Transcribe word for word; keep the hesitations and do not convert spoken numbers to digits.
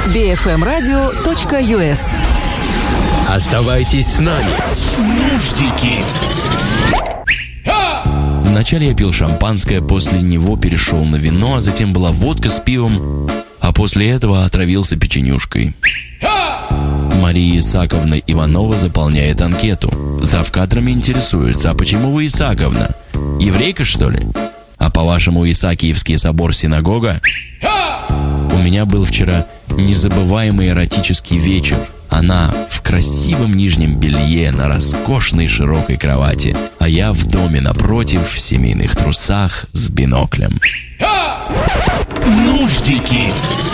би эф эм радио точка ю эс. Оставайтесь с нами. Нуждики. Вначале я пил шампанское, после него перешел на вино, а затем была водка с пивом, а после этого отравился печенюшкой. Мария Исааковна Иванова заполняет анкету. Завкадрами интересуется: а почему вы Исааковна? Еврейка, что ли? А по-вашему, Исаакиевский собор синагога? У меня был вчера незабываемый эротический вечер. Она в красивом нижнем белье на роскошной широкой кровати, а я в доме напротив в семейных трусах с биноклем. Нуждики.